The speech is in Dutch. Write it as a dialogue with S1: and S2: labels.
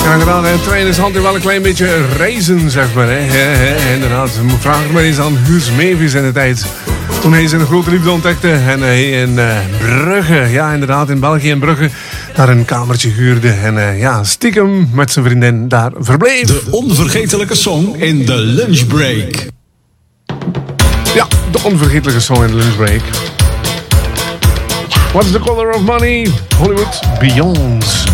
S1: Ja, gedaan. En tweede is hand in wel een klein beetje reizen, zeg maar. Hè. Inderdaad, vraag het maar eens aan Guus Mevis in de tijd. Toen hij zijn grote liefde ontdekte en hij in Brugge, ja inderdaad, in België in Brugge, daar een kamertje huurde. En ja, stiekem met zijn vriendin daar verbleef.
S2: De onvergetelijke song in de lunchbreak.
S1: Ja, de onvergetelijke song in de lunchbreak. What's the color of money? Hollywood Beyond.